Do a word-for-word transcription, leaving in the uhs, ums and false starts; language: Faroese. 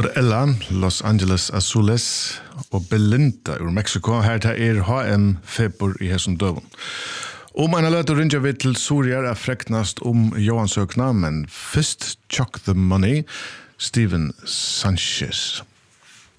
Ella, Los Angeles Azules og Belinda ur Mexico. Her til er H M Februar i hesson døven. Om en løt ringer vi til Surier er freknast om Johan Søkna, men først Chuck the Money, Steven Sanchez.